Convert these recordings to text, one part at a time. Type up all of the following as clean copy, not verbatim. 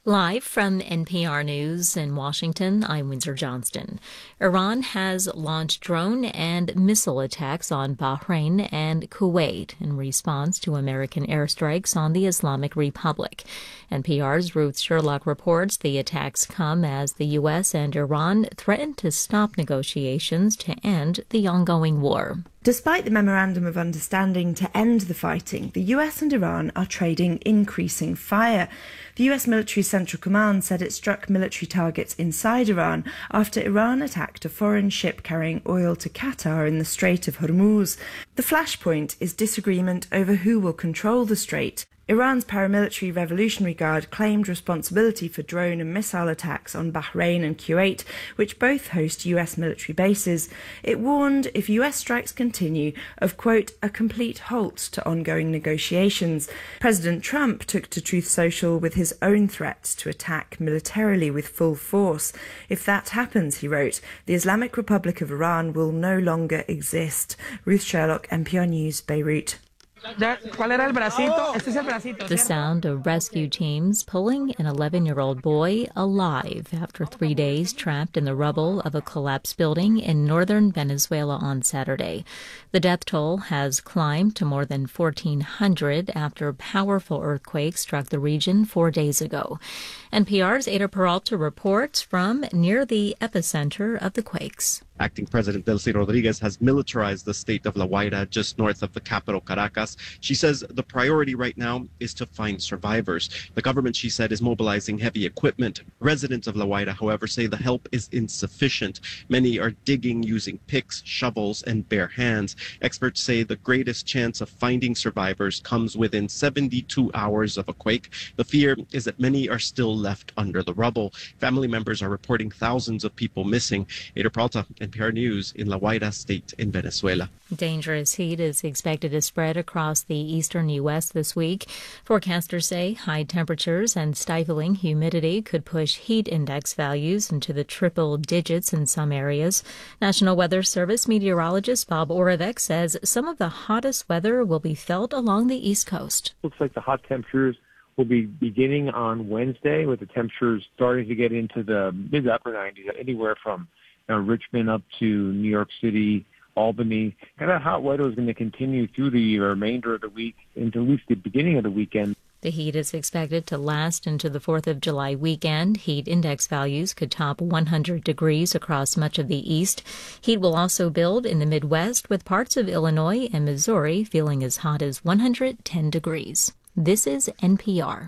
Live from NPR News in Washington, I'm Windsor Johnston. Iran has launched drone and missile attacks on Bahrain and Kuwait in response to American airstrikes on the Islamic Republic. NPR's Ruth Sherlock reports the attacks come as the U.S. and Iran threaten to stop negotiations to end the ongoing war. Despite the Memorandum of Understanding to end the fighting, the US and Iran are trading increasing fire. The US military Central Command said it struck military targets inside Iran after Iran attacked a foreign ship carrying oil to Qatar in the Strait of Hormuz. The flashpoint is disagreement over who will control the strait. Iran's paramilitary Revolutionary Guard claimed responsibility for drone and missile attacks on Bahrain and Kuwait, which both host US military bases. It warned if US strikes continue of, quote, a complete halt to ongoing negotiations. President Trump took to Truth Social with his own threats to attack militarily with full force. If that happens, he wrote, the Islamic Republic of Iran will no longer exist. Ruth Sherlock, NPR News, Beirut. The sound of rescue teams pulling an 11-year-old boy alive after 3 days trapped in the rubble of a collapsed building in northern Venezuela on Saturday. The death toll has climbed to more than 1,400 after a powerful earthquake struck the region 4 days ago. NPR's Ada Peralta reports from near the epicenter of the quakes. Acting President Delcy Rodriguez has militarized the state of La Guaira just north of the capital, Caracas. She says the priority right now is to find survivors. The government, she said, is mobilizing heavy equipment. Residents of La Guaira, however, say the help is insufficient. Many are digging using picks, shovels, and bare hands. Experts say the greatest chance of finding survivors comes within 72 hours of a quake. The fear is that many are still left under the rubble. Family members are reporting thousands of people missing. Ada Peralta, NPR News in La Guaira State in Venezuela. Dangerous heat is expected to spread across the eastern U.S. this week. Forecasters say high temperatures and stifling humidity could push heat index values into the triple digits in some areas. National Weather Service meteorologist Bob Oravec says some of the hottest weather will be felt along the East Coast. Looks like the hot temperatures will be beginning on Wednesday, with the temperatures starting to get into the mid-upper 90s, anywhere from Richmond up to New York City, Albany. And that hot weather is going to continue through the remainder of the week into at least the beginning of the weekend. The heat is expected to last into the 4th of July weekend. Heat index values could top 100 degrees across much of the east. Heat will also build in the Midwest, with parts of Illinois and Missouri feeling as hot as 110 degrees. This is NPR.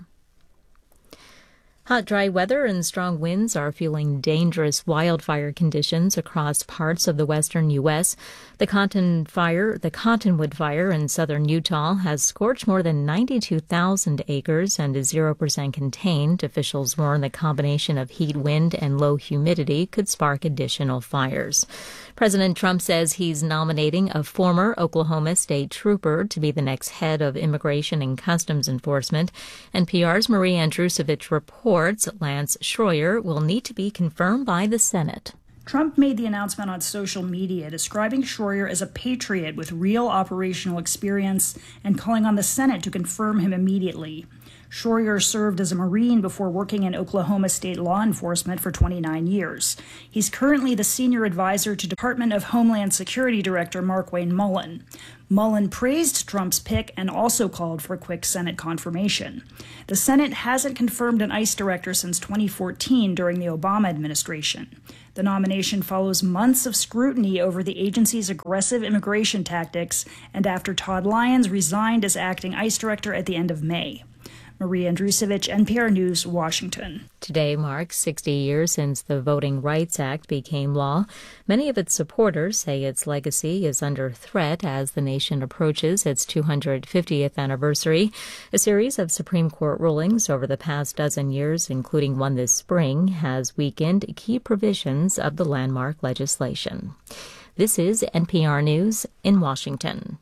Hot, dry weather and strong winds are fueling dangerous wildfire conditions across parts of the western U.S. The Cottonwood Fire in southern Utah has scorched more than 92,000 acres and is 0% contained. Officials warn the combination of heat, wind, and low humidity could spark additional fires. President Trump says he's nominating a former Oklahoma State trooper to be the next head of Immigration and Customs Enforcement. NPR's Marie Andrusevich reports Lance Schroyer will need to be confirmed by the Senate. Trump made the announcement on social media, describing Schroyer as a patriot with real operational experience and calling on the Senate to confirm him immediately. Schroyer served as a Marine before working in Oklahoma State law enforcement for 29 years. He's currently the senior advisor to Department of Homeland Security Director Markwayne Mullin. Mullin praised Trump's pick and also called for quick Senate confirmation. The Senate hasn't confirmed an ICE director since 2014 during the Obama administration. The nomination follows months of scrutiny over the agency's aggressive immigration tactics and after Todd Lyons resigned as acting ICE director at the end of May. Marie Andrusevich, NPR News, Washington. Today marks 60 years since the Voting Rights Act became law. Many of its supporters say its legacy is under threat as the nation approaches its 250th anniversary. A series of Supreme Court rulings over the past dozen years, including one this spring, has weakened key provisions of the landmark legislation. This is NPR News in Washington.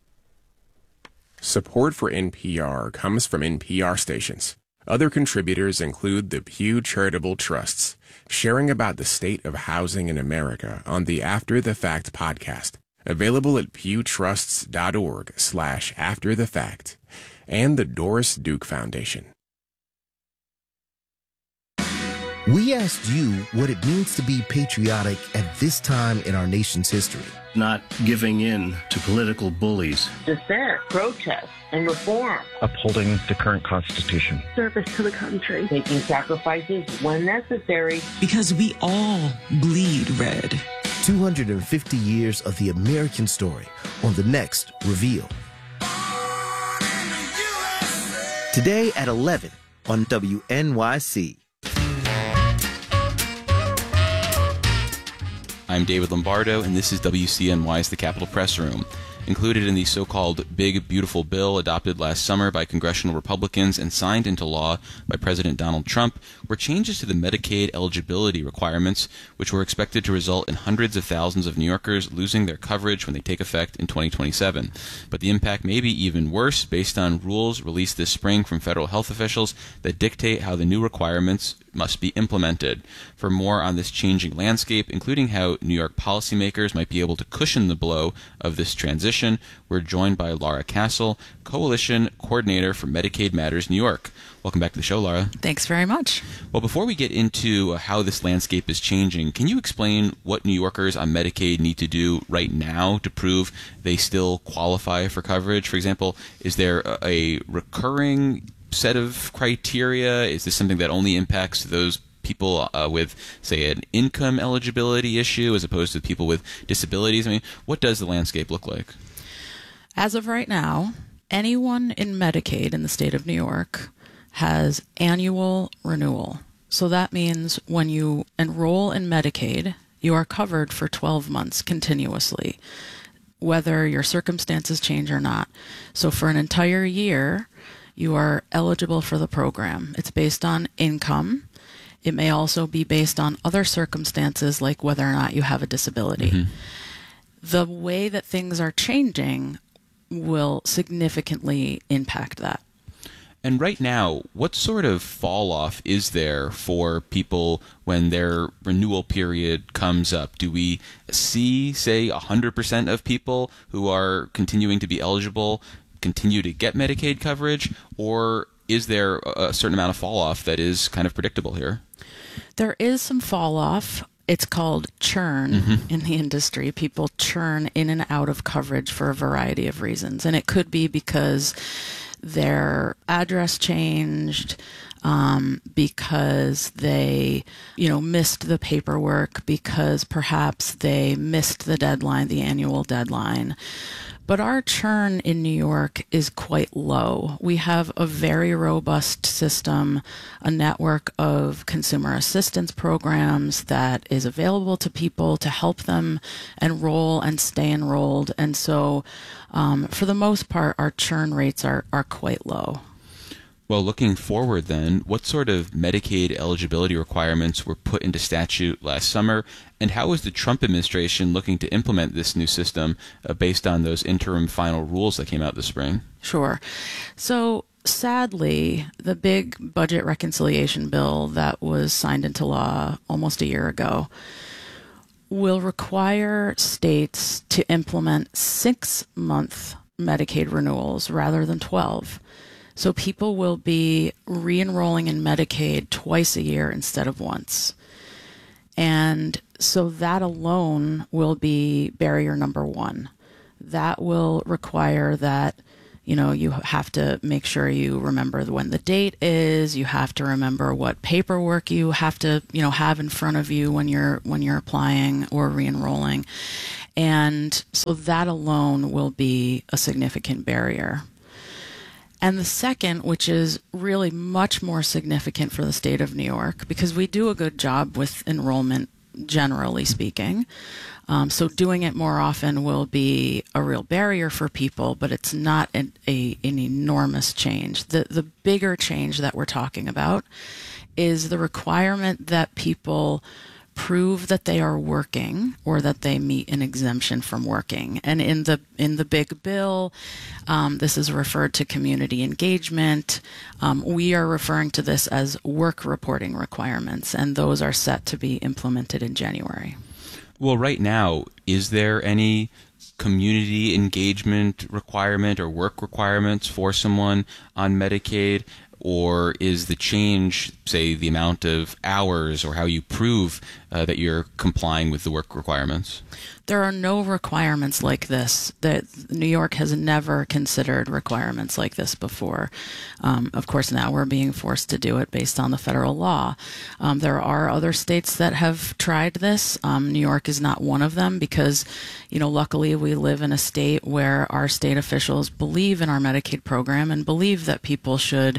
Support for NPR comes from NPR stations. Other contributors include the Pew Charitable Trusts, sharing about the state of housing in America on the After the Fact podcast, available at pewtrusts.org/afterthefact, and the Doris Duke Foundation. We asked you what it means to be patriotic at this time in our nation's history. Not giving in to political bullies. Dissent, protest, and reform. Upholding the current Constitution. Service to the country. Making sacrifices when necessary. Because we all bleed red. 250 years of the American story on the next Reveal. Today at 11 on WNYC. I'm David Lombardo, and this is WCNY's The Capitol Press Room. Included in the so-called Big Beautiful Bill adopted last summer by congressional Republicans and signed into law by President Donald Trump were changes to the Medicaid eligibility requirements, which were expected to result in hundreds of thousands of New Yorkers losing their coverage when they take effect in 2027. But the impact may be even worse based on rules released this spring from federal health officials that dictate how the new requirements must be implemented. For more on this changing landscape, including how New York policymakers might be able to cushion the blow of this transition, we're joined by Laura Castle, Coalition Coordinator for Medicaid Matters New York. Welcome back to the show, Laura. Thanks very much. Well, before we get into how this landscape is changing, can you explain what New Yorkers on Medicaid need to do right now to prove they still qualify for coverage? For example, is there a recurring set of criteria? Is this something that only impacts those people with, say, an income eligibility issue as opposed to people with disabilities? I mean, what does the landscape look like? As of right now, anyone in Medicaid in the state of New York has annual renewal. So that means when you enroll in Medicaid, you are covered for 12 months continuously, whether your circumstances change or not. So for an entire year, you are eligible for the program. It's based on income. It may also be based on other circumstances, like whether or not you have a disability. Mm-hmm. The way that things are changing will significantly impact that. And right now, what sort of fall off is there for people when their renewal period comes up? Do we see, say, 100% of people who are continuing to be eligible continue to get Medicaid coverage, or is there a certain amount of fall off that is kind of predictable here? There is some fall off. It's called churn in the industry. People churn in and out of coverage for a variety of reasons. And it could be because their address changed, because they, missed the paperwork, because perhaps they missed the deadline, the annual deadline. But our churn in New York is quite low. We have a very robust system, a network of consumer assistance programs that is available to people to help them enroll and stay enrolled. And so, for the most part, our churn rates are quite low. Well, looking forward then, what sort of Medicaid eligibility requirements were put into statute last summer, and how is the Trump administration looking to implement this new system based on those interim final rules that came out this spring? Sure. So, sadly, the big budget reconciliation bill that was signed into law almost a year ago will require states to implement 6-month Medicaid renewals rather than 12. So people will be re-enrolling in Medicaid twice a year instead of once. And so that alone will be barrier number one. That will require that, you have to make sure you remember when the date is. You have to remember what paperwork you have to, have in front of you when you're applying or re-enrolling. And so that alone will be a significant barrier. And the second, which is really much more significant for the state of New York, because we do a good job with enrollment, generally speaking. So doing it more often will be a real barrier for people, but it's not an enormous change. The bigger change that we're talking about is the requirement that people prove that they are working or that they meet an exemption from working. And in the big bill, this is referred to community engagement. We are referring to this as work reporting requirements, and those are set to be implemented in January. Well, right now, is there any community engagement requirement or work requirements for someone on Medicaid? or is the change, say, the amount of hours or how you prove that you're complying with the work requirements? There are no requirements like this. That New York has never considered requirements like this before. Of course, now we're being forced to do it based on the federal law. There are other states that have tried this. New York is not one of them because, luckily we live in a state where our state officials believe in our Medicaid program and believe that people should,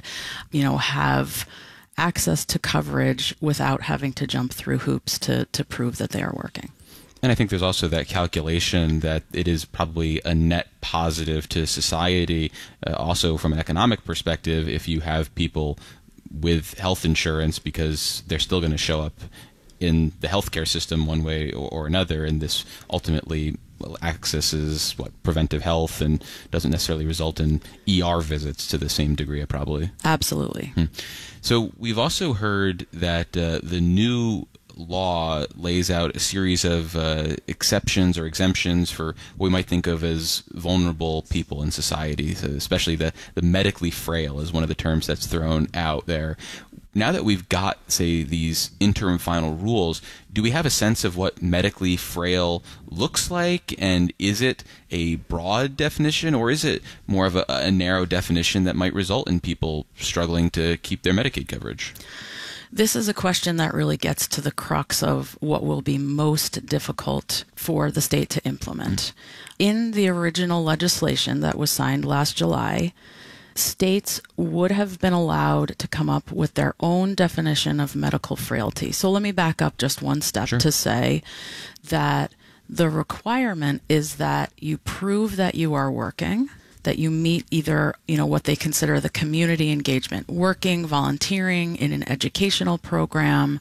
have access to coverage without having to jump through hoops to prove that they are working. And I think there's also that calculation that it is probably a net positive to society, also from an economic perspective, if you have people with health insurance, because they're still going to show up in the healthcare system one way or another, and this ultimately accesses preventive health and doesn't necessarily result in ER visits to the same degree, probably. Absolutely. So we've also heard that the new law lays out a series of exceptions or exemptions for what we might think of as vulnerable people in society, so especially the medically frail is one of the terms that's thrown out there. Now that we've got, say, these interim final rules, do we have a sense of what medically frail looks like? And is it a broad definition, or is it more of a narrow definition that might result in people struggling to keep their Medicaid coverage? This is a question that really gets to the crux of what will be most difficult for the state to implement. In the original legislation that was signed last July, states would have been allowed to come up with their own definition of medical frailty. So let me back up just one step to say that the requirement is that you prove that you are working, that you meet either, what they consider the community engagement, working, volunteering in an educational program,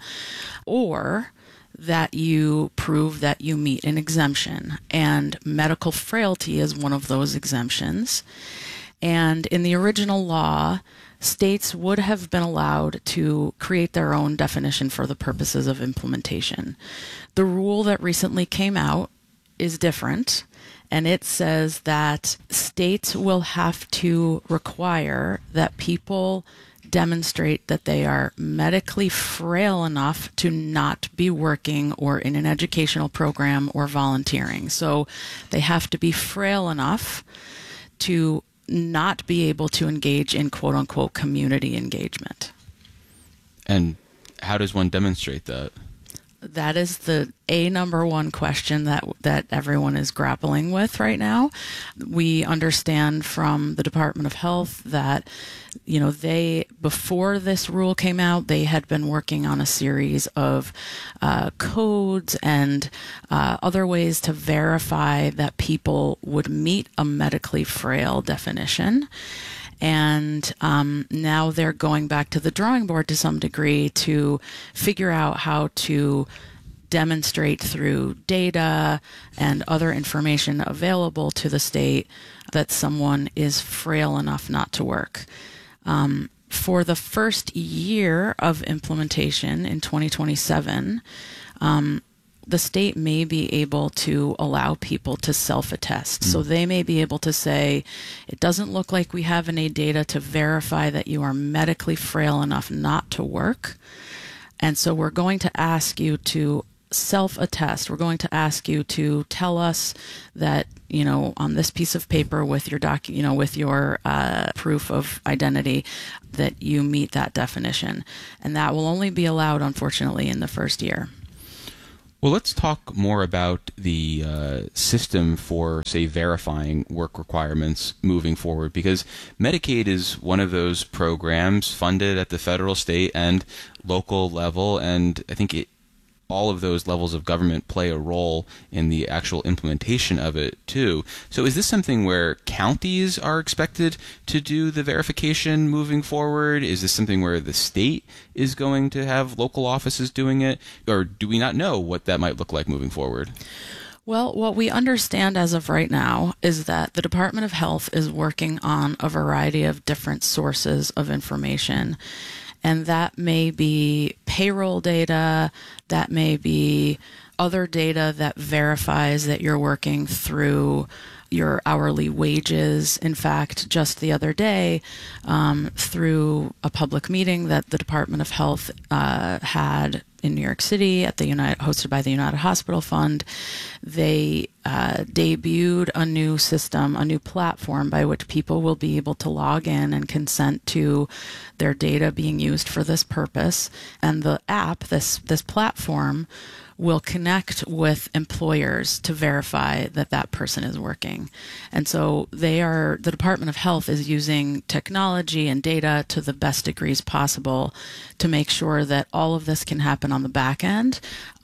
or that you prove that you meet an exemption. And medical frailty is one of those exemptions. And in the original law, states would have been allowed to create their own definition for the purposes of implementation. The rule that recently came out is different, and it says that states will have to require that people demonstrate that they are medically frail enough to not be working or in an educational program or volunteering. So they have to be frail enough to not be able to engage in quote-unquote community engagement. And how does one demonstrate that? That is the number one question that everyone is grappling with right now. We understand from the Department of Health that, before this rule came out, they had been working on a series of codes and other ways to verify that people would meet a medically frail definition. And now they're going back to the drawing board to some degree to figure out how to demonstrate through data and other information available to the state that someone is frail enough not to work. For the first year of implementation in 2027, the state may be able to allow people to self-attest. So they may be able to say, it doesn't look like we have any data to verify that you are medically frail enough not to work. And so we're going to ask you to self-attest. We're going to ask you to tell us that, on this piece of paper with your with your proof of identity, that you meet that definition. And that will only be allowed, unfortunately, in the first year. Well, let's talk more about the system for, say, verifying work requirements moving forward, because Medicaid is one of those programs funded at the federal, state, and local level, and I think all of those levels of government play a role in the actual implementation of it, too. So is this something where counties are expected to do the verification moving forward? Is this something where the state is going to have local offices doing it? Or do we not know what that might look like moving forward? Well, what we understand as of right now is that the Department of Health is working on a variety of different sources of information. And that may be payroll data, that may be other data that verifies that you're working through, your hourly wages. In fact, just the other day, through a public meeting that the Department of Health had in New York City hosted by the United Hospital Fund, they debuted a new system, a new platform by which people will be able to log in and consent to their data being used for this purpose. And the app, this platform, will connect with employers to verify that that person is working. And so the Department of Health is using technology and data to the best degrees possible to make sure that all of this can happen on the back end,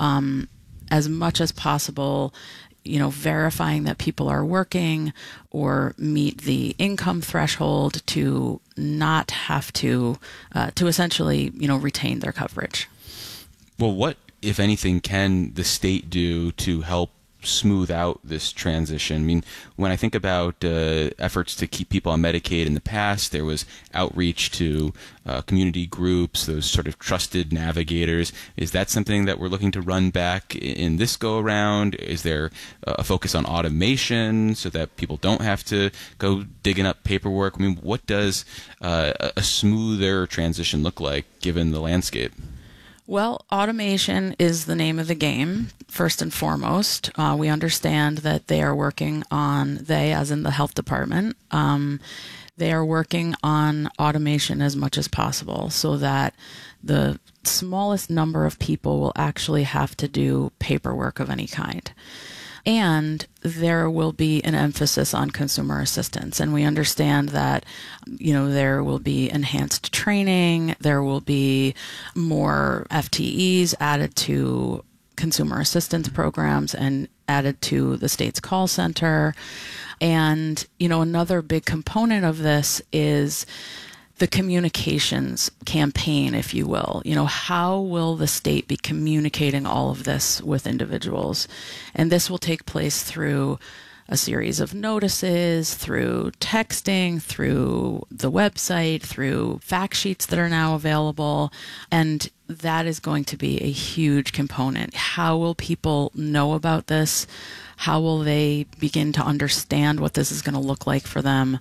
as much as possible, verifying that people are working or meet the income threshold to not have to essentially, retain their coverage. Well, what, if anything, can the state do to help smooth out this transition? I mean, when I think about efforts to keep people on Medicaid in the past, there was outreach to community groups, those sort of trusted navigators. Is that something that we're looking to run back in this go-around? Is there a focus on automation so that people don't have to go digging up paperwork? I mean, what does a smoother transition look like given the landscape? Well, automation is the name of the game, first and foremost. We understand that they are working on, as in the health department, they are working on automation as much as possible so that the smallest number of people will actually have to do paperwork of any kind. And there will be an emphasis on consumer assistance. And we understand that, there will be enhanced training, there will be more FTEs added to consumer assistance programs and added to the state's call center. And, another big component of this is the communications campaign, if you will. How will the state be communicating all of this with individuals? And this will take place through a series of notices, through texting, through the website, through fact sheets that are now available. And that is going to be a huge component. How will people know about this? How will they begin to understand what this is going to look like for them?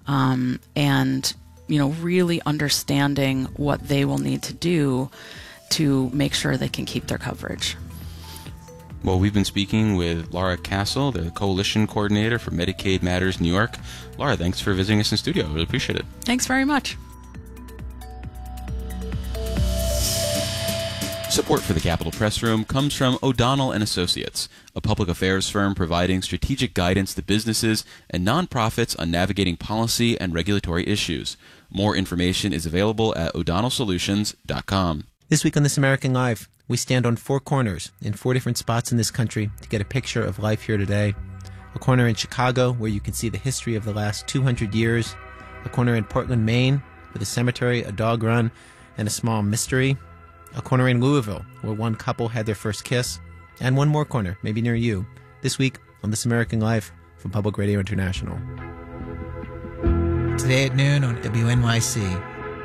And really understanding what they will need to do to make sure they can keep their coverage. Well, we've been speaking with Laura Castle, the Coalition Coordinator for Medicaid Matters New York. Laura, thanks for visiting us in studio. I really appreciate it. Thanks very much. Support for the Capitol Press Room comes from O'Donnell & Associates, a public affairs firm providing strategic guidance to businesses and nonprofits on navigating policy and regulatory issues. More information is available at o'donnellsolutions.com. This week on This American Life, we stand on 4 corners in 4 different spots in this country to get a picture of life here today. A corner in Chicago where you can see the history of the last 200 years. A corner in Portland, Maine, with a cemetery, a dog run, and a small mystery. A corner in Louisville, where one couple had their first kiss. And one more corner, maybe near you, this week on This American Life from Public Radio International. Today at noon on WNYC.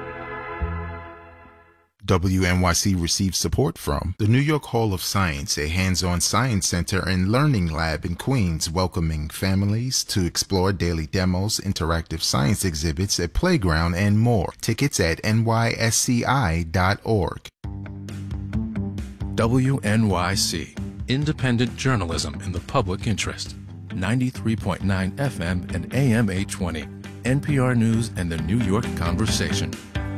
WNYC receives support from the New York Hall of Science, a hands-on science center and learning lab in Queens, welcoming families to explore daily demos, interactive science exhibits, a playground, and more. Tickets at nysci.org. WNYC, independent journalism in the public interest. 93.9 FM and AM 820. NPR News and the New York Conversation.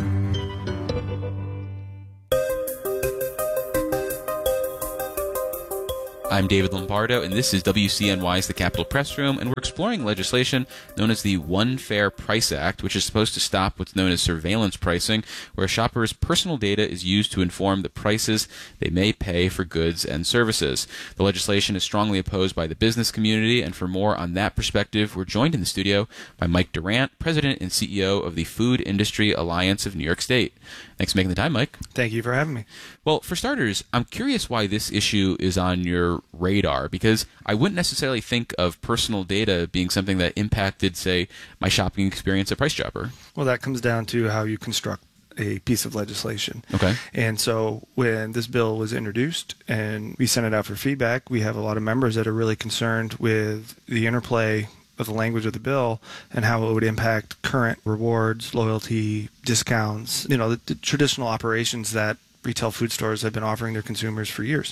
I'm David Lombardo, and this is WCNY's The Capitol Press Room, and we're exploring legislation known as the One Fair Price Act, which is supposed to stop what's known as surveillance pricing, where shoppers' personal data is used to inform the prices they may pay for goods and services. The legislation is strongly opposed by the business community, and for more on that perspective, we're joined in the studio by Mike Durant, President and CEO of the Food Industry Alliance of New York State. Thanks for making the time, Mike. Thank you for having me. Well, for starters, I'm curious why this issue is on your radar, because I wouldn't necessarily think of personal data being something that impacted, say, my shopping experience at Price Chopper. Well, that comes down to how you construct a piece of legislation. Okay. And so when this bill was introduced and we sent it out for feedback, we have a lot of members that are really concerned with the interplay the language of the bill and how it would impact current rewards, loyalty, discounts, the traditional operations that retail food stores have been offering their consumers for years.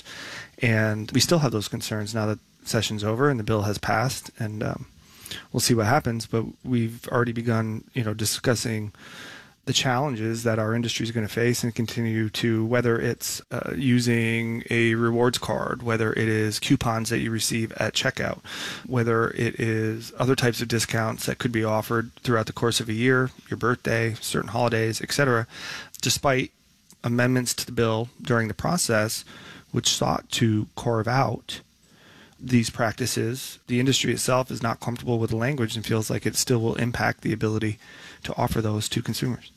And we still have those concerns now that session's over and the bill has passed, and we'll see what happens. But we've already begun, discussing the challenges that our industry is going to face and continue to, whether it's using a rewards card, whether it is coupons that you receive at checkout, whether it is other types of discounts that could be offered throughout the course of a year, your birthday, certain holidays, etc. Despite amendments to the bill during the process, which sought to carve out these practices, the industry itself is not comfortable with the language and feels like it still will impact the ability to offer those to consumers.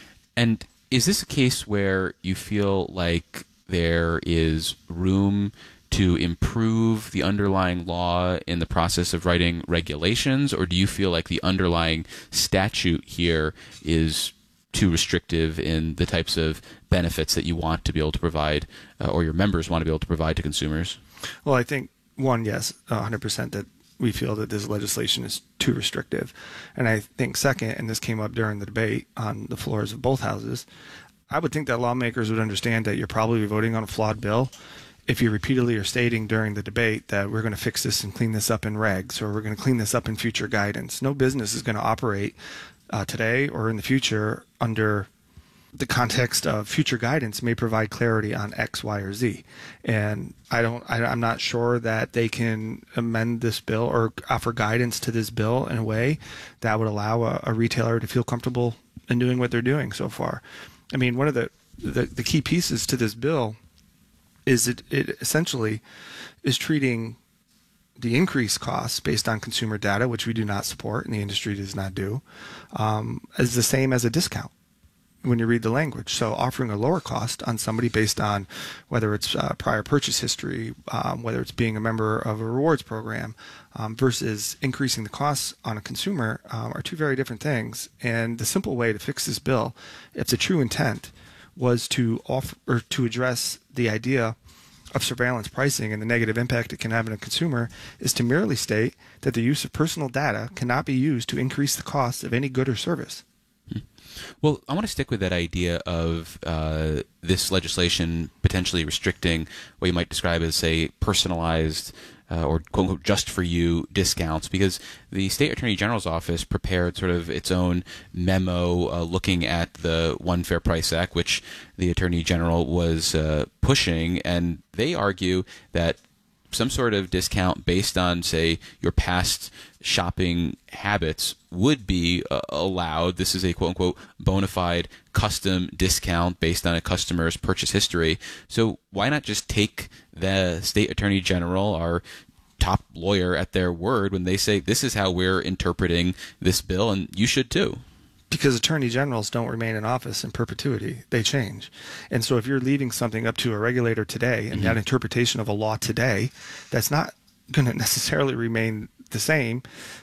And is this a case where you feel like there is room to improve the underlying law in the process of writing regulations, or do you feel like the underlying statute here is too restrictive in the types of benefits that you want to be able to provide, or your members want to be able to provide to consumers? Well, I think, one, yes, 100% that we feel that this legislation is too restrictive. And I think second, and this came up during the debate on the floors of both houses, I would think that lawmakers would understand that you're probably voting on a flawed bill if you repeatedly are stating during the debate that we're going to fix this and clean this up in regs, or we're going to clean this up in future guidance. No business is going to operate today or in the future under the context of future guidance may provide clarity on X, Y, or Z. And I'm not sure that they can amend this bill or offer guidance to this bill in a way that would allow a retailer to feel comfortable in doing what they're doing so far. I mean, one of the key pieces to this bill is it essentially is treating the increased costs based on consumer data, which we do not support and the industry does not do, as the same as a discount when you read the language. So offering a lower cost on somebody based on whether it's prior purchase history, whether it's being a member of a rewards program, versus increasing the costs on a consumer are two very different things. And the simple way to fix this bill, if the true intent was to offer or to address the idea of surveillance pricing and the negative impact it can have on a consumer, is to merely state that the use of personal data cannot be used to increase the cost of any good or service. Well, I want to stick with that idea of this legislation potentially restricting what you might describe as, say, personalized or quote-unquote just for you discounts, because the State Attorney General's office prepared sort of its own memo looking at the One Fair Price Act, which the Attorney General was pushing, and they argue that some sort of discount based on, say, your past shopping habits would be allowed. This is a quote-unquote bona fide custom discount based on a customer's purchase history. So why not just take the State Attorney General, our top lawyer, at their word when they say this is how we're interpreting this bill, and you should too? Because attorney generals don't remain in office in perpetuity. They change. And so if you're leaving something up to a regulator today and that interpretation of a law today, that's not going to necessarily remain the same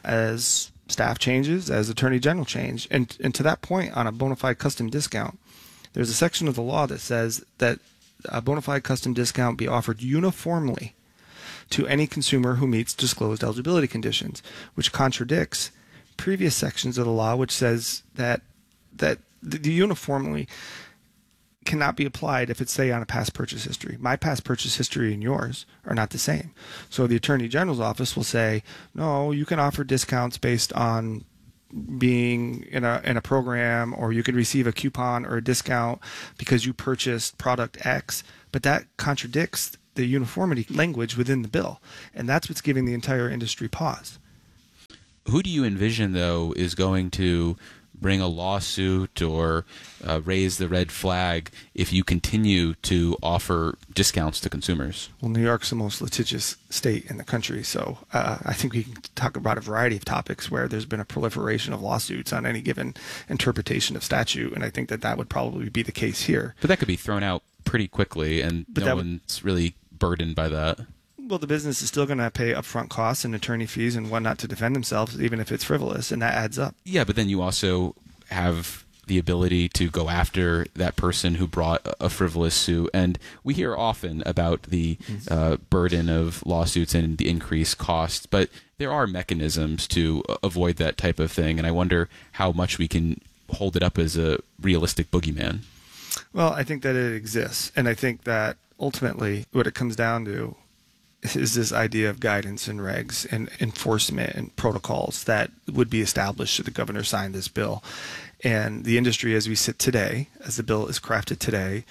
as staff changes, as attorney general change. And to that point, on a bona fide custom discount, there's a section of the law that says that a bona fide custom discount be offered uniformly to any consumer who meets disclosed eligibility conditions, which contradicts previous sections of the law, which says that the uniformly cannot be applied if it's, say, on a past purchase history. My past purchase history and yours are not the same. So the Attorney General's office will say, no, you can offer discounts based on being in a program, or you could receive a coupon or a discount because you purchased product X, but that contradicts the uniformity language within the bill, and that's what's giving the entire industry pause. Who do you envision, though, is going to bring a lawsuit or raise the red flag if you continue to offer discounts to consumers? Well, New York's the most litigious state in the country, so I think we can talk about a variety of topics where there's been a proliferation of lawsuits on any given interpretation of statute, and I think that would probably be the case here. But that could be thrown out pretty quickly, and no one's really burdened by that. Well, the business is still going to pay upfront costs and attorney fees and whatnot to defend themselves, even if it's frivolous, and that adds up. Yeah, but then you also have the ability to go after that person who brought a frivolous suit. And we hear often about the burden of lawsuits and the increased costs, but there are mechanisms to avoid that type of thing. And I wonder how much we can hold it up as a realistic boogeyman. Well, I think that it exists. And I think that ultimately what it comes down to is this idea of guidance and regs and enforcement and protocols that would be established should the governor sign this bill. And the industry as we sit today, as the bill is crafted today,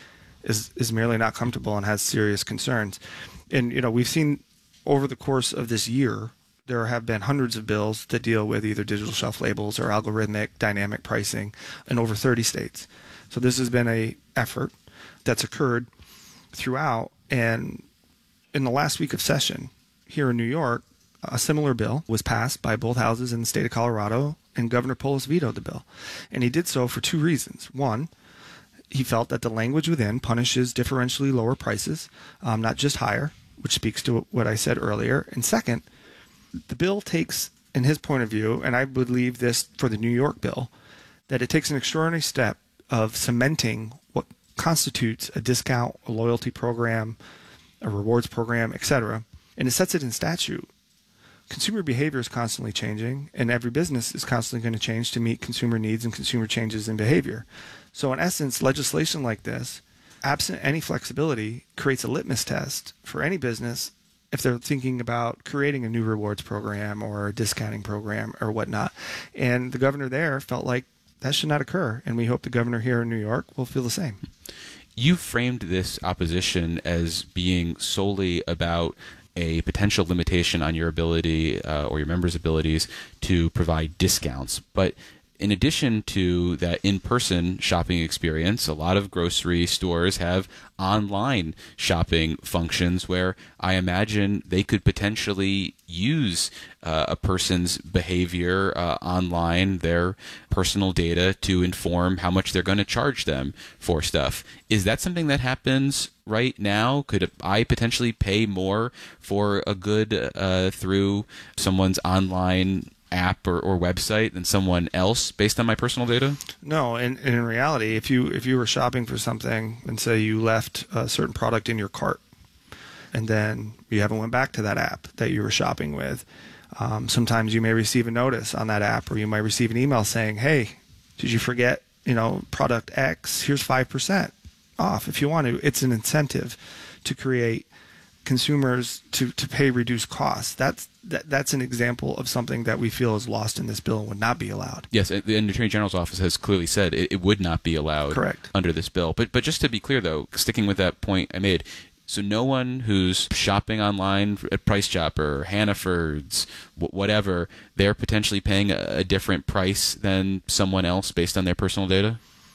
is merely not comfortable and has serious concerns. And, we've seen over the course of this year, there have been hundreds of bills that deal with either digital shelf labels or algorithmic dynamic pricing in over 30 states. So this has been an effort that's occurred throughout. And in the last week of session here in New York, a similar bill was passed by both houses in the state of Colorado, and Governor Polis vetoed the bill. And he did so for two reasons. One, he felt that the language within punishes differentially lower prices, not just higher, which speaks to what I said earlier. And second, the bill takes, in his point of view, and I believe this for the New York bill, that it takes an extraordinary step of cementing what constitutes a discount, a loyalty program, a rewards program, etc., and it sets it in statute. Consumer behavior is constantly changing, and every business is constantly going to change to meet consumer needs and consumer changes in behavior. So in essence, legislation like this, absent any flexibility, creates a litmus test for any business if they're thinking about creating a new rewards program or a discounting program or whatnot. And the governor there felt like that should not occur, and we hope the governor here in New York will feel the same. You framed this opposition as being solely about a potential limitation on your ability or your members' abilities to provide discounts. But in addition to that in-person shopping experience, a lot of grocery stores have online shopping functions where I imagine they could potentially use a person's behavior online, their personal data, to inform how much they're going to charge them for stuff. Is that something that happens right now? Could I potentially pay more for a good through someone's online app or website than someone else based on my personal data? No, and in reality, if you were shopping for something and say you left a certain product in your cart and then you haven't went back to that app that you were shopping with, sometimes you may receive a notice on that app, or you might receive an email saying, hey, did you forget, product X? Here's 5% off if you want to. It's an incentive to create consumers to pay reduced costs. That's an example of something that we feel is lost in this bill and would not be allowed. Yes, the Attorney General's office has clearly said it would not be allowed. Correct. Under this bill. But just to be clear, though, sticking with that point I made, so no one who's shopping online at Price Chopper, Hannaford's, whatever, they're potentially paying a different price than someone else based on their personal data?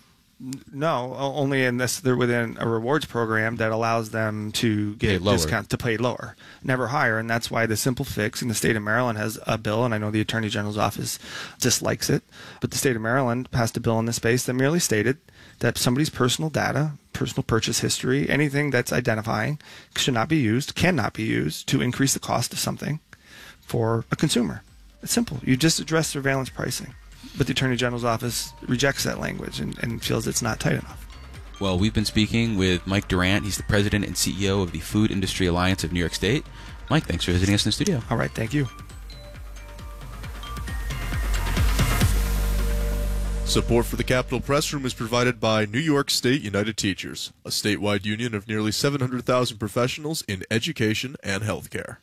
No, only unless they're within a rewards program that allows them to get discount to pay lower, never higher. And that's why the simple fix in the state of Maryland has a bill, and I know the Attorney General's office dislikes it, but the state of Maryland passed a bill in this space that merely stated that somebody's personal data, personal purchase history, anything that's identifying cannot be used to increase the cost of something for a consumer. It's simple. You just address surveillance pricing. But the Attorney General's office rejects that language and feels it's not tight enough. Well, we've been speaking with Mike Durant. He's the president and CEO of the Food Industry Alliance of New York State. Mike, thanks for visiting us in the studio. All right, thank you. Support for the Capitol Press Room is provided by New York State United Teachers, a statewide union of nearly 700,000 professionals in education and healthcare.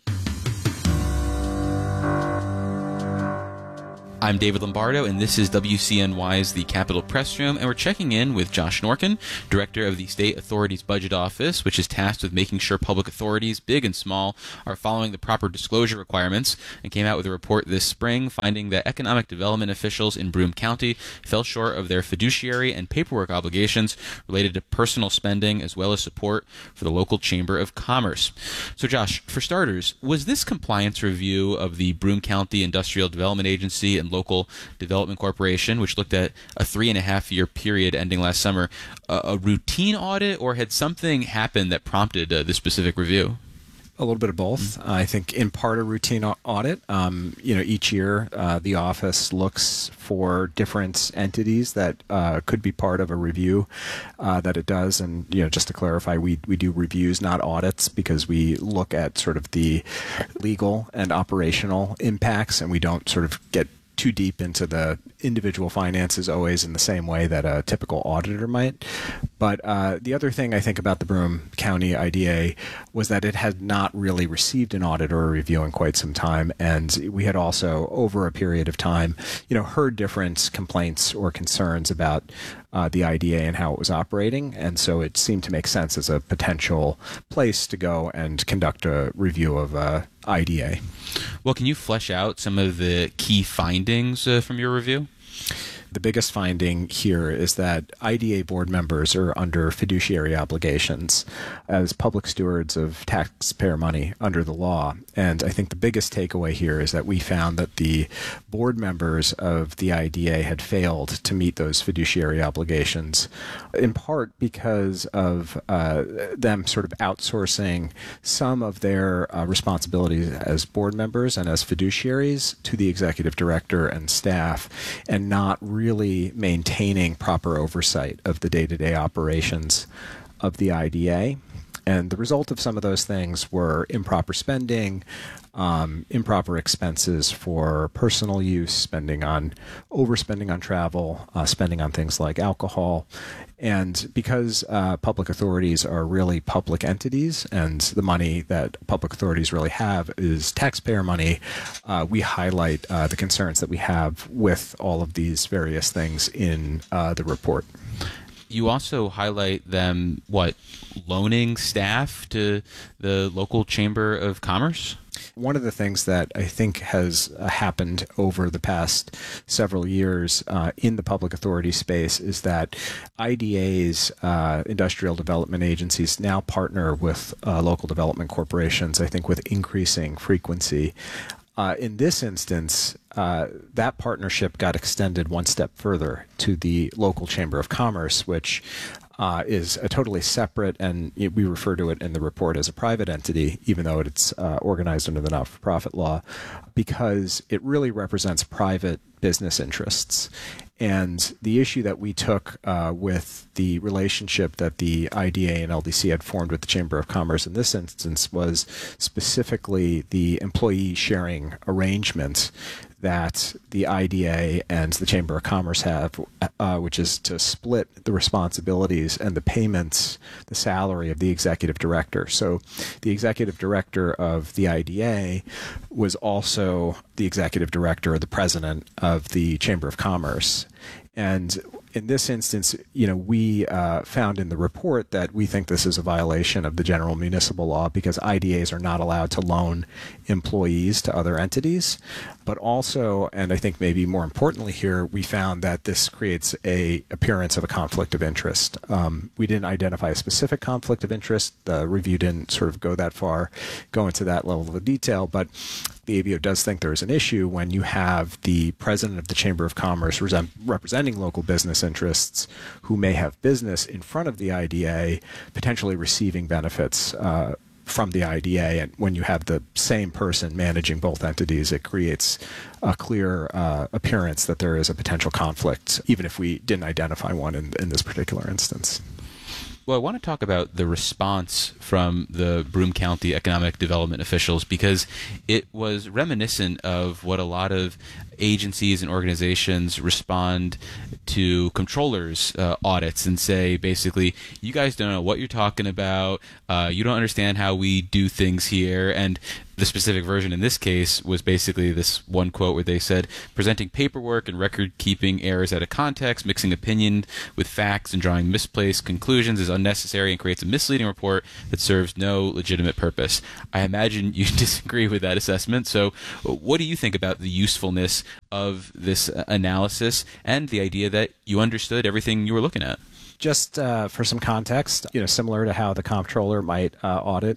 I'm David Lombardo, and this is WCNY's The Capitol Press Room, and we're checking in with Josh Norkin, director of the State Authority's Budget Office, which is tasked with making sure public authorities, big and small, are following the proper disclosure requirements, and came out with a report this spring finding that economic development officials in Broome County fell short of their fiduciary and paperwork obligations related to personal spending as well as support for the local Chamber of Commerce. So, Josh, for starters, was this compliance review of the Broome County Industrial Development Agency and Local Development Corporation, which looked at a 3.5-year period ending last summer, a routine audit, or had something happened that prompted this specific review? a little bit of both. I think in part a routine audit. Each year the office looks for different entities that could be part of a review that it does. And just to clarify, we do reviews, not audits, because we look at sort of the legal and operational impacts, and we don't sort of get too deep into the individual finances always in the same way that a typical auditor might. But the other thing I think about the Broome County IDA was that it had not really received an audit or a review in quite some time. And we had also, over a period of time, heard different complaints or concerns about the IDA and how it was operating. And so it seemed to make sense as a potential place to go and conduct a review of IDA. Well, can you flesh out some of the key findings from your review? The biggest finding here is that IDA board members are under fiduciary obligations as public stewards of taxpayer money under the law. And I think the biggest takeaway here is that we found that the board members of the IDA had failed to meet those fiduciary obligations, in part because of them sort of outsourcing some of their responsibilities as board members and as fiduciaries to the executive director and staff, and not really maintaining proper oversight of the day-to-day operations of the IDA. And the result of some of those things were improper spending, improper expenses for personal use, overspending on travel, spending on things like alcohol. And because public authorities are really public entities, and the money that public authorities really have is taxpayer money, we highlight the concerns that we have with all of these various things in the report. You also highlight them, loaning staff to the local Chamber of Commerce? One of the things that I think has happened over the past several years in the public authority space is that IDAs, industrial development agencies, now partner with local development corporations, I think with increasing frequency. In this instance, that partnership got extended one step further to the local Chamber of Commerce, which is a totally separate, and we refer to it in the report as a private entity, even though it's organized under the not-for-profit law, because it really represents private business interests. And the issue that we took with the relationship that the IDA and LDC had formed with the Chamber of Commerce in this instance was specifically the employee sharing arrangement that the IDA and the Chamber of Commerce have, which is to split the responsibilities and the payments, the salary of the executive director. So the executive director of the IDA was also the executive director or the president of the Chamber of Commerce. And in this instance, we found in the report that we think this is a violation of the general municipal law because IDAs are not allowed to loan employees to other entities. But also, and I think maybe more importantly here, we found that this creates a appearance of a conflict of interest. We didn't identify a specific conflict of interest. The review didn't sort of go into that level of detail, but the ABO does think there is an issue when you have the president of the Chamber of Commerce representing local business interests who may have business in front of the IDA, potentially receiving benefits from the IDA. And when you have the same person managing both entities, it creates a clear appearance that there is a potential conflict, even if we didn't identify one in this particular instance. Well, I want to talk about the response from the Broome County economic development officials because it was reminiscent of what a lot of agencies and organizations respond to controllers' audits and say, basically, you guys don't know what you're talking about, you don't understand how we do things here, and the specific version in this case was basically this one quote where they said, presenting paperwork and record-keeping errors out of context, mixing opinion with facts, and drawing misplaced conclusions is unnecessary and creates a misleading report that serves no legitimate purpose. I imagine you disagree with that assessment, so what do you think about the usefulness of this analysis and the idea that you understood everything you were looking at? Just for some context, similar to how the comptroller might audit,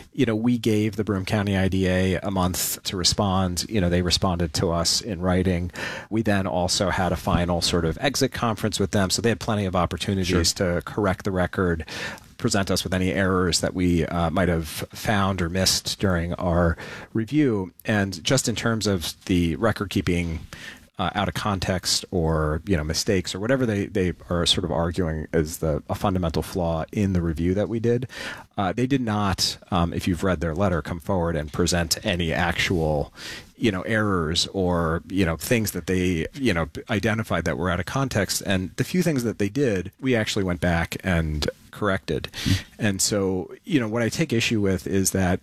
we gave the Broome County IDA a month to respond. They responded to us in writing. We then also had a final sort of exit conference with them, so they had plenty of opportunities to correct the record, present us with any errors that we might have found or missed during our review. And just in terms of the record keeping out of context or mistakes or whatever they are sort of arguing is a fundamental flaw in the review that we did, they did not, if you've read their letter, come forward and present any actual errors or things that they identified that were out of context. And the few things that they did, we actually went back and corrected. And so what I take issue with is that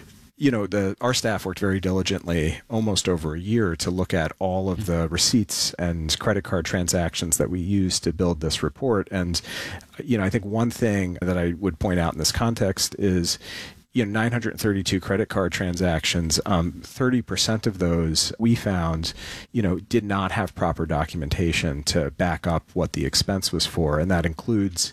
our staff worked very diligently almost over a year to look at all of the receipts and credit card transactions that we used to build this report. And, I think one thing that I would point out in this context is, 932 credit card transactions, 30% of those we found, did not have proper documentation to back up what the expense was for. And that includes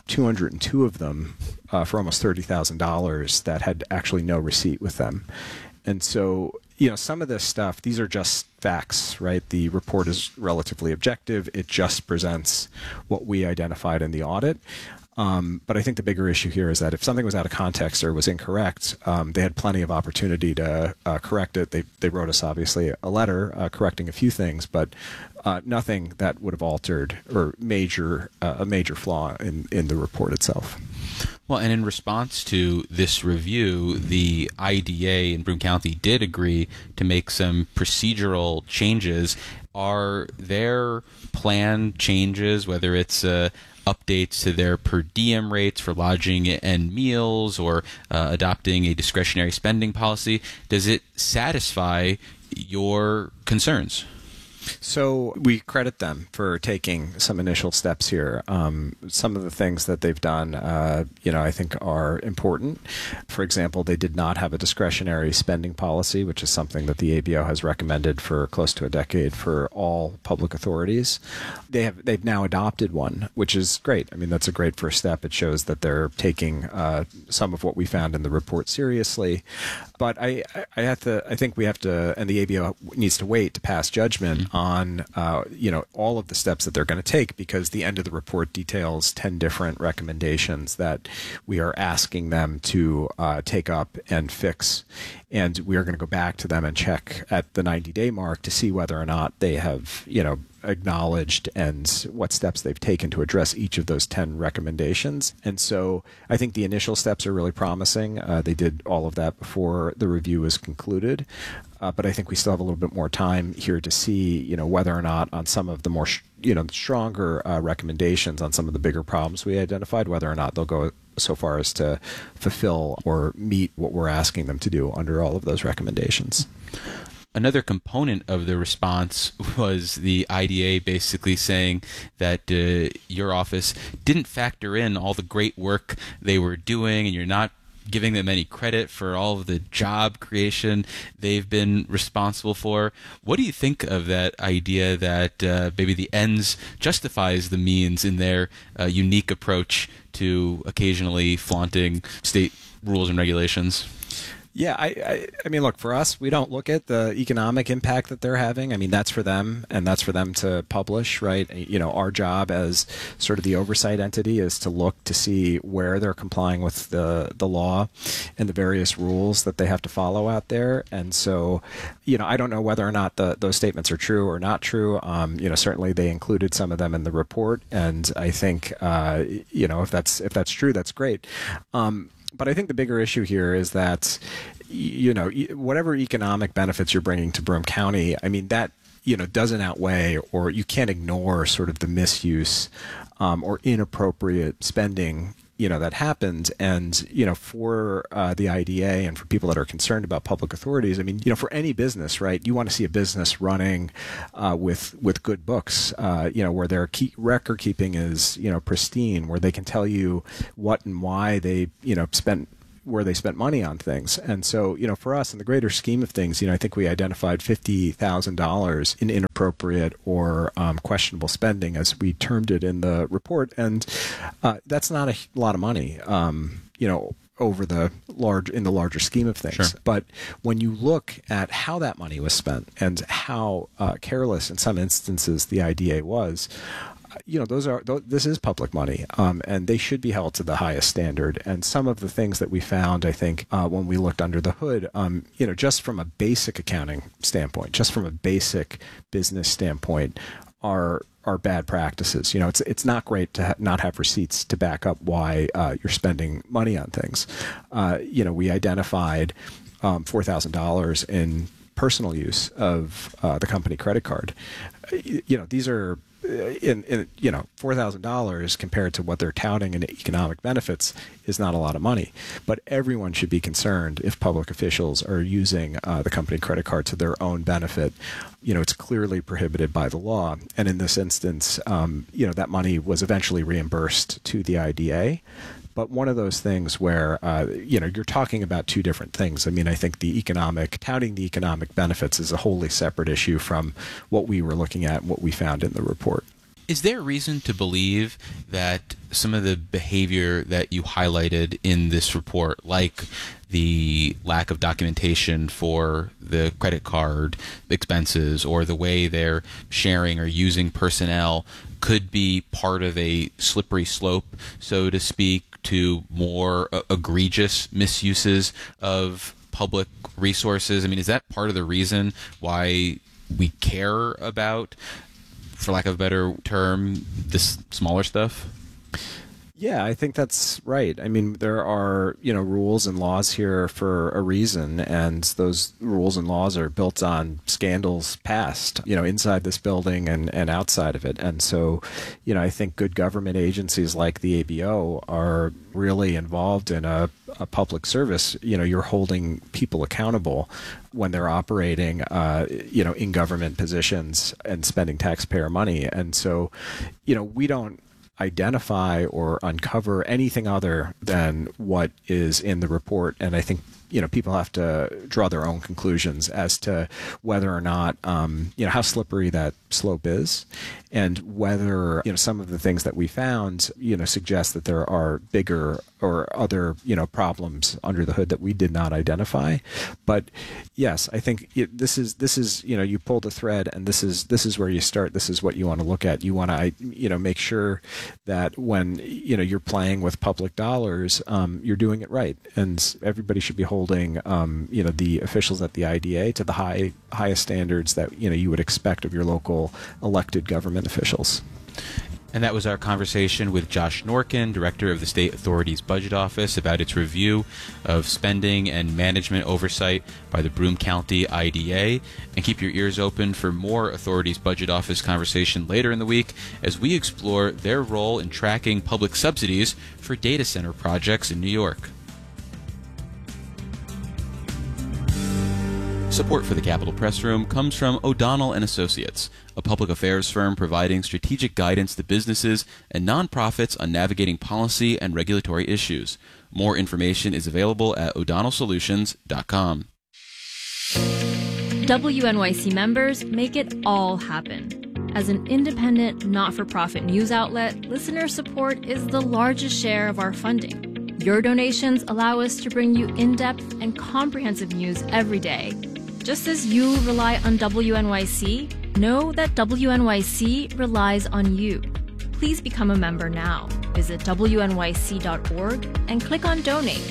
202 of them for almost $30,000 that had actually no receipt with them. And so, some of this stuff, these are just facts, right? The report is relatively objective. It just presents what we identified in the audit. But I think the bigger issue here is that if something was out of context or was incorrect, they had plenty of opportunity to correct it. They wrote us, obviously, a letter correcting a few things, but nothing that would have altered or a major flaw in the report itself. Well, and in response to this review, the IDA in Broome County did agree to make some procedural changes. Are there planned changes, whether it's updates to their per diem rates for lodging and meals or adopting a discretionary spending policy? Does it satisfy your concerns? So we credit them for taking some initial steps here. Some of the things that they've done, I think are important. For example, they did not have a discretionary spending policy, which is something that the ABO has recommended for close to a decade for all public authorities. They've now adopted one, which is great. I mean, that's a great first step. It shows that they're taking some of what we found in the report seriously. But I think we have to, and the ABO needs to wait to pass judgment on all of the steps that they're going to take, because the end of the report details 10 different recommendations that we are asking them to take up and fix. And we are going to go back to them and check at the 90-day mark to see whether or not they have, acknowledged and what steps they've taken to address each of those 10 recommendations. And so I think the initial steps are really promising. They did all of that before the review was concluded. But I think we still have a little bit more time here to see, whether or not on some of the more, stronger recommendations on some of the bigger problems we identified, whether or not they'll go so far as to fulfill or meet what we're asking them to do under all of those recommendations. Another component of the response was the IDA basically saying that your office didn't factor in all the great work they were doing, and you're not giving them any credit for all of the job creation they've been responsible for. What do you think of that idea that maybe the ends justifies the means in their unique approach to occasionally flaunting state rules and regulations? Yeah, I mean, look, for us, we don't look at the economic impact that they're having. I mean, that's for them, and that's for them to publish, right? Our job as sort of the oversight entity is to look to see where they're complying with the law and the various rules that they have to follow out there. And so, I don't know whether or not those statements are true or not true. Certainly they included some of them in the report, and I think, if that's true, that's great. But I think the bigger issue here is that, whatever economic benefits you're bringing to Broome County, I mean, that, doesn't outweigh, or you can't ignore sort of the misuse or inappropriate spending, that happens. And, for the IDA and for people that are concerned about public authorities, I mean, for any business, right, you want to see a business running with good books, where their record keeping is, pristine, where they can tell you what and why they, where they spent money on things. And so, for us, in the greater scheme of things, I think we identified $50,000 in inappropriate or questionable spending, as we termed it in the report. And that's not a lot of money, over in the larger scheme of things. Sure. But when you look at how that money was spent and how careless in some instances the IDA was, this is public money, and they should be held to the highest standard. And some of the things that we found, I think, when we looked under the hood, just from a basic accounting standpoint, just from a basic business standpoint, are bad practices. It's not great to not have receipts to back up why you're spending money on things. We identified $4,000 in personal use of the company credit card. These are $4,000 compared to what they're touting in economic benefits is not a lot of money. But everyone should be concerned if public officials are using the company credit card to their own benefit. It's clearly prohibited by the law. And in this instance, that money was eventually reimbursed to the IDA. But one of those things where, you're talking about two different things. I mean, I think touting the economic benefits is a wholly separate issue from what we were looking at and what we found in the report. Is there reason to believe that some of the behavior that you highlighted in this report, like the lack of documentation for the credit card expenses or the way they're sharing or using personnel, could be part of a slippery slope, so to speak, to more egregious misuses of public resources? I mean, is that part of the reason why we care about, for lack of a better term, this smaller stuff? Yeah, I think that's right. I mean, there are, rules and laws here for a reason, and those rules and laws are built on scandals past, inside this building and outside of it. And so, I think good government agencies like the ABO are really involved in a public service. You're holding people accountable when they're operating, in government positions and spending taxpayer money. And so, we don't identify or uncover anything other than what is in the report. And I think, people have to draw their own conclusions as to whether or not, how slippery that slope is, and whether, some of the things that we found, suggest that there are bigger or other, problems under the hood that we did not identify. But yes, I think this is, you pull the thread, and this is where you start. This is what you want to look at. You want to, make sure that when, you're playing with public dollars, you're doing it right. And everybody should be holding, the officials at the IDA to the highest standards that, you would expect of your local elected government officials. And that was our conversation with Josh Norkin, Director of the State Authority's Budget Office, about its review of spending and management oversight by the Broome County IDA. And keep your ears open for more Authority's Budget Office conversation later in the week as we explore their role in tracking public subsidies for data center projects in New York. Support for the Capitol Press Room comes from O'Donnell & Associates, a public affairs firm providing strategic guidance to businesses and nonprofits on navigating policy and regulatory issues. More information is available at o'donnellsolutions.com. WNYC members make it all happen. As an independent, not-for-profit news outlet, listener support is the largest share of our funding. Your donations allow us to bring you in-depth and comprehensive news every day. Just as you rely on WNYC, know that WNYC relies on you. Please become a member now. Visit WNYC.org and click on Donate.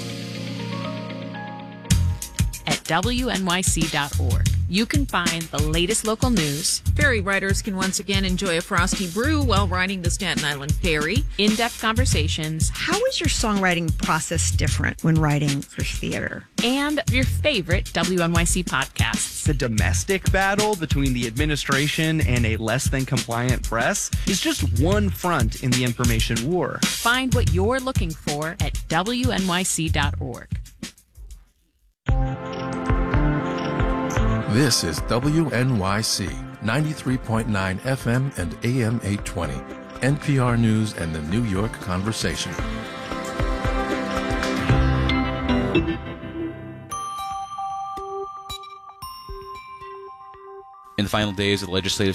At WNYC.org, you can find the latest local news. Ferry riders can once again enjoy a frosty brew while riding the Staten Island Ferry. In-depth conversations. How is your songwriting process different when writing for theater? And your favorite WNYC podcasts. The domestic battle between the administration and a less than compliant press is just one front in the information war. Find what you're looking for at WNYC.org. This is WNYC 93.9 FM and AM 820, NPR News and the New York Conversation. In the final days of the legislative